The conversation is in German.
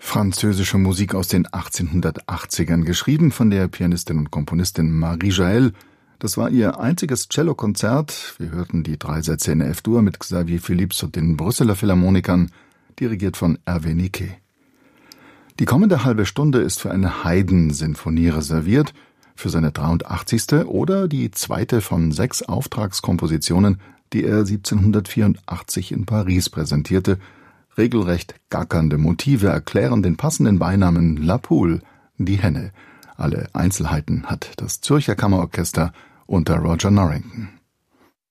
Französische Musik aus den 1880ern, geschrieben von der Pianistin und Komponistin Marie Jaël. Das war ihr einziges Cellokonzert. Wir hörten die 3 Sätze in F-Dur mit Xavier Philips und den Brüsseler Philharmonikern, dirigiert von Hervé Niquet. Die kommende halbe Stunde ist für eine Haydn-Sinfonie reserviert, für seine 83. oder die 2. von 6 Auftragskompositionen, die er 1784 in Paris präsentierte. Regelrecht gackernde Motive erklären den passenden Beinamen La Poule, die Henne. Alle Einzelheiten hat das Zürcher Kammerorchester unter Roger Norrington.